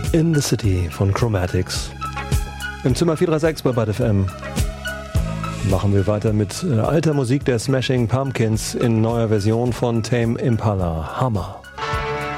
In the City von Chromatics. Im Zimmer 436 bei Bad FM machen wir weiter mit alter Musik der Smashing Pumpkins in neuer Version von Tame Impala. Hammer.